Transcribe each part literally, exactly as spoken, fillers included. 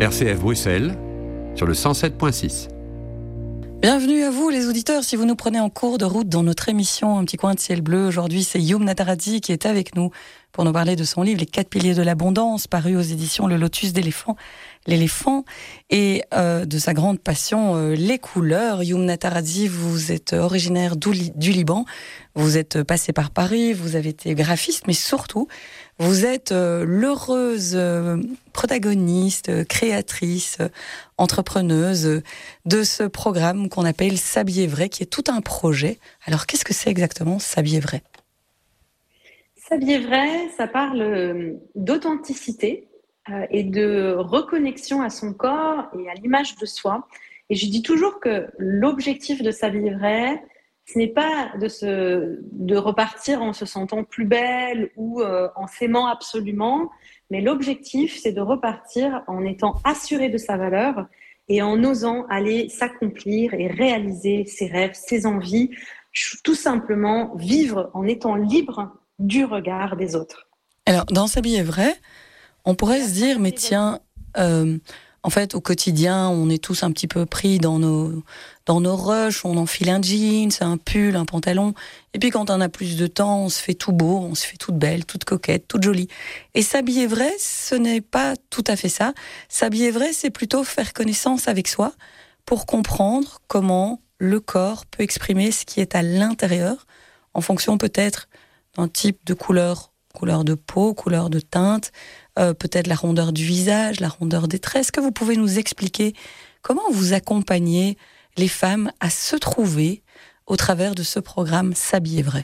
R C F Bruxelles, sur le cent sept virgule six. Bienvenue à vous les auditeurs, si vous nous prenez en cours de route dans notre émission Un petit coin de ciel bleu. Aujourd'hui, c'est Youm Natarazi qui est avec nous pour nous parler de son livre Les quatre piliers de l'abondance, paru aux éditions Le Lotus d'éléphant, l'éléphant, et euh, de sa grande passion, euh, les couleurs. Youm Natarazi, vous êtes originaire du, du Liban, vous êtes passé par Paris, vous avez été graphiste, mais surtout, vous êtes euh, l'heureuse euh, protagoniste, euh, créatrice, euh, entrepreneuse euh, de ce programme qu'on appelle S'habiller vrai, qui est tout un projet. Alors, qu'est-ce que c'est exactement S'habiller vrai ? S'habiller vrai, ça parle d'authenticité euh, et de reconnexion à son corps et à l'image de soi. Et je dis toujours que l'objectif de S'habiller vrai, ce n'est pas de, se, de repartir en se sentant plus belle ou euh, en s'aimant absolument, mais l'objectif, c'est de repartir en étant assuré de sa valeur et en osant aller s'accomplir et réaliser ses rêves, ses envies, tout simplement vivre en étant libre du regard des autres. Alors, dans S'habiller vrai, on pourrait se dire, mais tiens, euh, en fait, au quotidien, on est tous un petit peu pris dans nos, dans nos rushs, on enfile un jeans, un pull, un pantalon, et puis quand on a plus de temps, on se fait tout beau, on se fait toute belle, toute coquette, toute jolie. Et S'habiller vrai, ce n'est pas tout à fait ça. S'habiller vrai, c'est plutôt faire connaissance avec soi pour comprendre comment le corps peut exprimer ce qui est à l'intérieur, en fonction peut-être d'un type de couleur, couleur de peau, couleur de teinte, euh, peut-être la rondeur du visage, la rondeur des traits. Est-ce que vous pouvez nous expliquer comment vous accompagnez les femmes à se trouver au travers de ce programme S'habiller vrai ?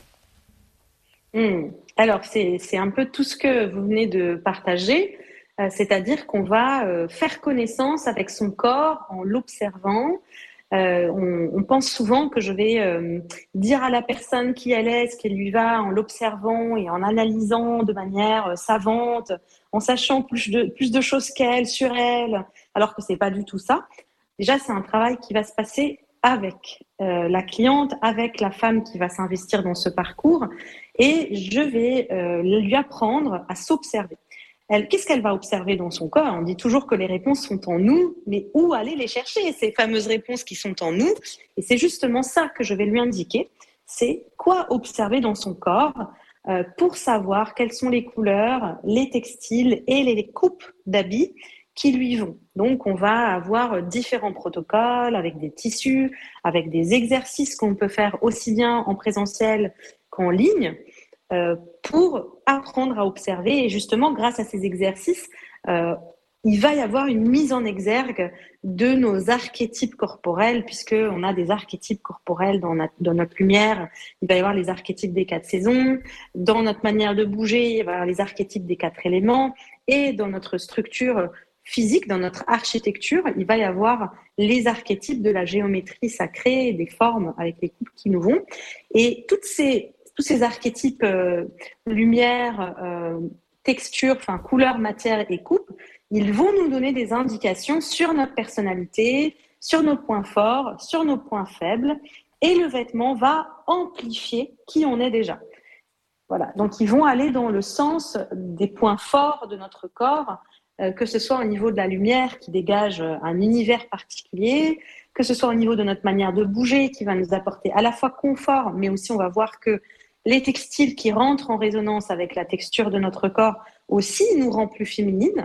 Mmh. Alors, c'est, c'est un peu tout ce que vous venez de partager, euh, c'est-à-dire qu'on va euh, faire connaissance avec son corps en l'observant. Euh, on, on pense souvent que je vais euh, dire à la personne qui elle est, ce qu'elle lui va, en l'observant et en analysant de manière euh, savante, en sachant plus de, plus de choses qu'elle, sur elle, alors que c'est pas du tout ça. Déjà, c'est un travail qui va se passer avec euh, la cliente, avec la femme qui va s'investir dans ce parcours, et je vais euh, lui apprendre à s'observer. Elle, qu'est-ce qu'elle va observer dans son corps ? On dit toujours que les réponses sont en nous, mais où aller les chercher, ces fameuses réponses qui sont en nous ? Et c'est justement ça que je vais lui indiquer, c'est quoi observer dans son corps euh, pour savoir quelles sont les couleurs, les textiles et les coupes d'habits qui lui vont. Donc, on va avoir différents protocoles avec des tissus, avec des exercices qu'on peut faire aussi bien en présentiel qu'en ligne, Euh, pour apprendre à observer. Et justement, grâce à ces exercices, euh, il va y avoir une mise en exergue de nos archétypes corporels, puisqu'on a des archétypes corporels dans notre, dans notre lumière. Il va y avoir les archétypes des quatre saisons. Dans notre manière de bouger, il va y avoir les archétypes des quatre éléments. Et dans notre structure physique, dans notre architecture, il va y avoir les archétypes de la géométrie sacrée, des formes avec les coupes qui nous vont. Et toutes ces Tous ces archétypes euh, lumière, euh, texture, enfin couleur, matière et coupe, ils vont nous donner des indications sur notre personnalité, sur nos points forts, sur nos points faibles, et le vêtement va amplifier qui on est déjà. Voilà. Donc ils vont aller dans le sens des points forts de notre corps, euh, que ce soit au niveau de la lumière qui dégage un univers particulier, que ce soit au niveau de notre manière de bouger qui va nous apporter à la fois confort, mais aussi on va voir que les textiles qui rentrent en résonance avec la texture de notre corps aussi nous rend plus féminines.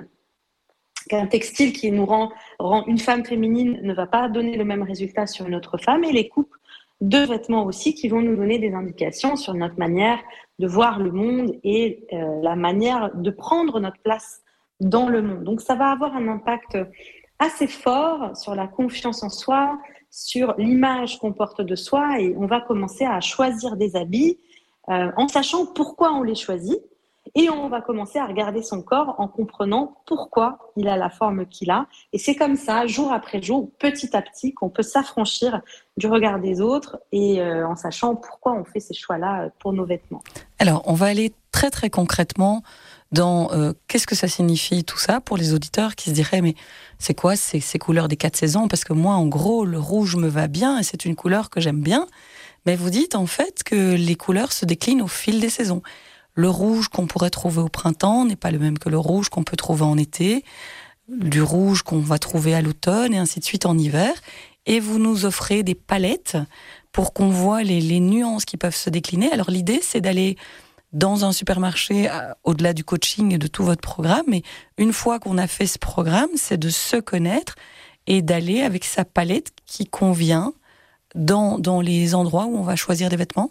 Qu'un textile qui nous rend, rend une femme féminine ne va pas donner le même résultat sur une autre femme. Et les coupes de vêtements aussi qui vont nous donner des indications sur notre manière de voir le monde et euh, la manière de prendre notre place dans le monde. Donc ça va avoir un impact assez fort sur la confiance en soi, sur l'image qu'on porte de soi, et on va commencer à choisir des habits Euh, en sachant pourquoi on les choisit, et on va commencer à regarder son corps en comprenant pourquoi il a la forme qu'il a. Et c'est comme ça, jour après jour, petit à petit, qu'on peut s'affranchir du regard des autres et euh, en sachant pourquoi on fait ces choix-là pour nos vêtements. Alors, on va aller très très concrètement dans euh, qu'est-ce que ça signifie tout ça pour les auditeurs qui se diraient mais c'est quoi ces, ces couleurs des quatre saisons ? Parce que moi, en gros, le rouge me va bien et c'est une couleur que j'aime bien. Mais vous dites en fait que les couleurs se déclinent au fil des saisons. Le rouge qu'on pourrait trouver au printemps n'est pas le même que le rouge qu'on peut trouver en été. du rouge qu'on va trouver à l'automne et ainsi de suite en hiver. Et vous nous offrez des palettes pour qu'on voit les, les nuances qui peuvent se décliner. Alors l'idée, c'est d'aller dans un supermarché, au-delà du coaching et de tout votre programme. Mais une fois qu'on a fait ce programme, c'est de se connaître et d'aller avec sa palette qui convient dans, dans les endroits où on va choisir des vêtements.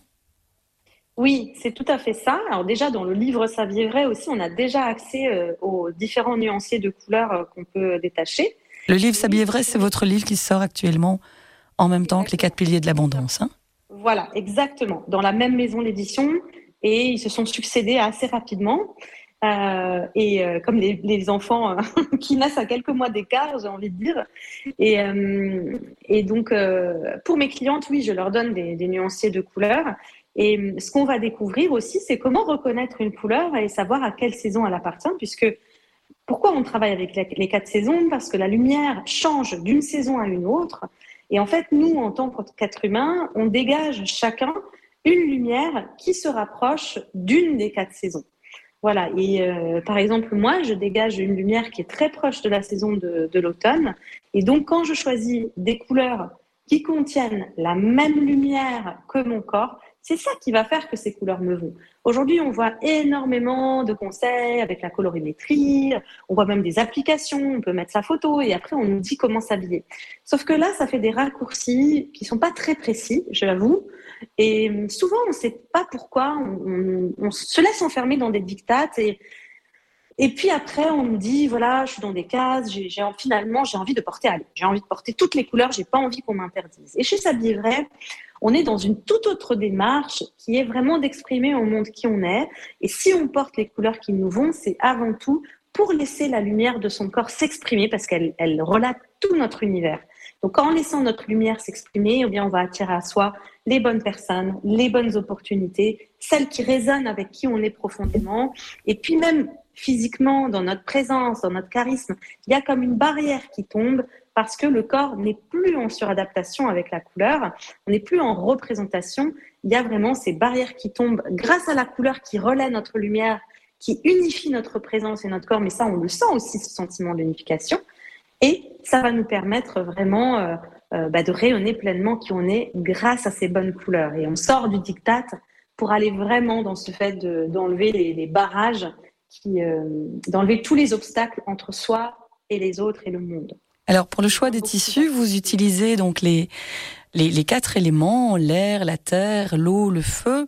Oui, c'est tout à fait ça. Alors déjà, dans le livre Saviez vrai aussi, on a déjà accès euh, aux différents nuanciers de couleurs euh, qu'on peut détacher. Le livre Saviez vrai, c'est votre livre qui sort actuellement en même temps que les quatre piliers de l'abondance. Hein. Voilà, exactement. Dans la même maison d'édition, et ils se sont succédés assez rapidement. Euh, et euh, comme les, les enfants euh, qui naissent à quelques mois d'écart, j'ai envie de dire. Et, euh, et donc, euh, pour mes clientes, oui, je leur donne des, des nuanciers de couleurs. Et ce qu'on va découvrir aussi, c'est comment reconnaître une couleur et savoir à quelle saison elle appartient, puisque pourquoi on travaille avec les quatre saisons? Parce que la lumière change d'une saison à une autre. Et en fait, nous, en tant qu'êtres humains, on dégage chacun une lumière qui se rapproche d'une des quatre saisons. Voilà. Et euh, par exemple, moi, je dégage une lumière qui est très proche de la saison de, de l'automne. Et donc, quand je choisis des couleurs qui contiennent la même lumière que mon corps, c'est ça qui va faire que ces couleurs me vont. Aujourd'hui, on voit énormément de conseils avec la colorimétrie, on voit même des applications, on peut mettre sa photo et après on nous dit comment s'habiller. Sauf que là, ça fait des raccourcis qui sont pas très précis, je l'avoue. Et souvent, on ne sait pas pourquoi, on, on, on se laisse enfermer dans des dictates et Et puis après, on me dit, voilà, je suis dans des cases, j'ai, j'ai, finalement, j'ai envie de porter, allez, j'ai envie de porter toutes les couleurs, j'ai pas envie qu'on m'interdise. Et chez Saviez vrai, on est dans une toute autre démarche qui est vraiment d'exprimer au monde qui on est. Et si on porte les couleurs qui nous vont, c'est avant tout pour laisser la lumière de son corps s'exprimer parce qu'elle elle relate tout notre univers. Donc, en laissant notre lumière s'exprimer, eh bien, on va attirer à soi les bonnes personnes, les bonnes opportunités, celles qui résonnent avec qui on est profondément. Et puis même physiquement, dans notre présence, dans notre charisme, il y a comme une barrière qui tombe parce que le corps n'est plus en suradaptation avec la couleur, on n'est plus en représentation. Il y a vraiment ces barrières qui tombent grâce à la couleur qui relaie notre lumière, qui unifie notre présence et notre corps. Mais ça, on le sent aussi, ce sentiment d'unification. Et ça va nous permettre vraiment euh, euh, bah, de rayonner pleinement qui on est grâce à ces bonnes couleurs. Et on sort du diktat pour aller vraiment dans ce fait de, d'enlever les, les barrages, qui, euh, d'enlever tous les obstacles entre soi et les autres et le monde. Alors pour le choix des tissus, vous utilisez donc les, les, les quatre éléments, l'air, la terre, l'eau, le feu.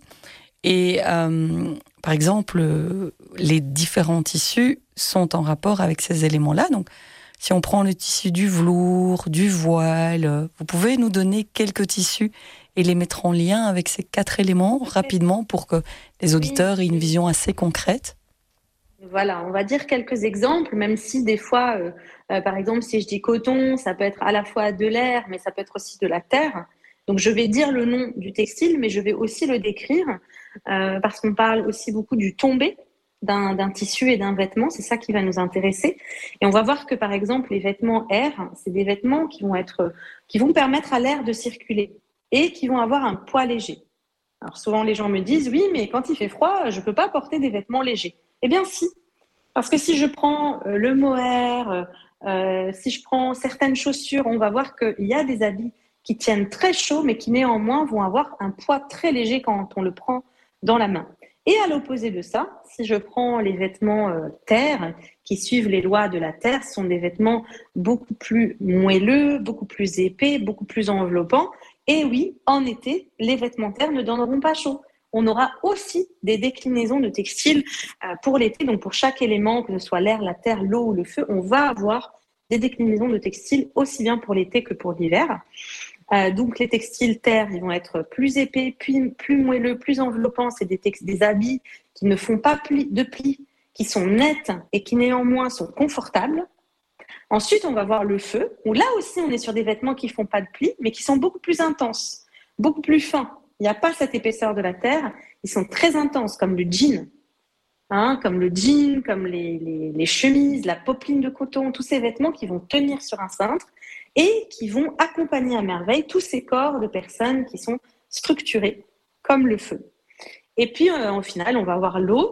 Et euh, par exemple, les différents tissus sont en rapport avec ces éléments-là. Donc si on prend le tissu du velours, du voile, vous pouvez nous donner quelques tissus et les mettre en lien avec ces quatre éléments rapidement pour que les auditeurs aient une vision assez concrète? Voilà, on va dire quelques exemples, même si des fois, euh, euh, par exemple, si je dis coton, ça peut être à la fois de l'air, mais ça peut être aussi de la terre. Donc, je vais dire le nom du textile, mais je vais aussi le décrire, euh, parce qu'on parle aussi beaucoup du tombé d'un, d'un tissu et d'un vêtement. C'est ça qui va nous intéresser. Et on va voir que, par exemple, les vêtements air, c'est des vêtements qui vont être, qui vont permettre à l'air de circuler et qui vont avoir un poids léger. Alors, souvent, les gens me disent, oui, mais quand il fait froid, je peux pas porter des vêtements légers. Eh bien, si. Parce que si je prends euh, le mohair, euh, si je prends certaines chaussures, on va voir qu'il y a des habits qui tiennent très chaud, mais qui néanmoins vont avoir un poids très léger quand on le prend dans la main. Et à l'opposé de ça, si je prends les vêtements euh, terre, qui suivent les lois de la terre, ce sont des vêtements beaucoup plus moelleux, beaucoup plus épais, beaucoup plus enveloppants. Et oui, en été, les vêtements terre ne donneront pas chaud. On aura aussi des déclinaisons de textiles euh, pour l'été. Donc, pour chaque élément, que ce soit l'air, la terre, l'eau ou le feu, on va avoir des déclinaisons de textiles aussi bien pour l'été que pour l'hiver. Euh, donc, les textiles terre, ils vont être plus épais, plus, plus moelleux, plus enveloppants. C'est des, tex- des habits qui ne font pas pli, de plis, qui sont nets et qui néanmoins sont confortables. Ensuite, on va voir le feu, où là aussi, on est sur des vêtements qui ne font pas de plis, mais qui sont beaucoup plus intenses, beaucoup plus fins. Il n'y a pas cette épaisseur de la terre. Ils sont très intenses, comme le jean, hein, comme le jean, comme les, les, les chemises, la popeline de coton, tous ces vêtements qui vont tenir sur un cintre et qui vont accompagner à merveille tous ces corps de personnes qui sont structurés comme le feu. Et puis, euh, au final, on va voir l'eau.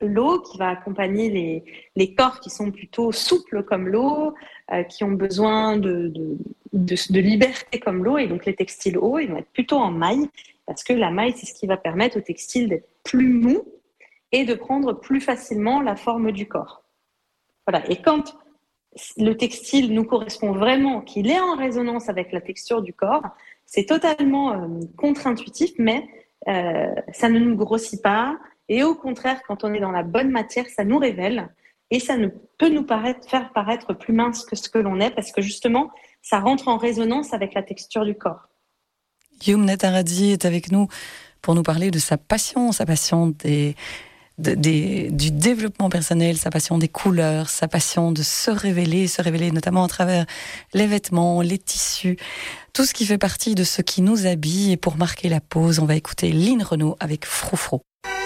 l'eau, qui va accompagner les, les corps qui sont plutôt souples comme l'eau, euh, qui ont besoin de, de, de, de liberté comme l'eau. Et donc les textiles hauts, ils vont être plutôt en maille, parce que la maille, c'est ce qui va permettre au textile d'être plus mou et de prendre plus facilement la forme du corps. Voilà. Et quand le textile nous correspond vraiment, qu'il est en résonance avec la texture du corps, c'est totalement euh, contre-intuitif, mais euh, ça ne nous grossit pas. Et au contraire, quand on est dans la bonne matière, ça nous révèle et ça ne peut nous paraître, faire paraître plus mince que ce que l'on est, parce que justement, ça rentre en résonance avec la texture du corps. Guillaume Netaradi est avec nous pour nous parler de sa passion, sa passion des... De, des, du développement personnel, sa passion des couleurs, sa passion de se révéler, se révéler notamment à travers les vêtements, les tissus, tout ce qui fait partie de ce qui nous habille. Et pour marquer la pause, on va écouter Line Renaud avec Froufrou.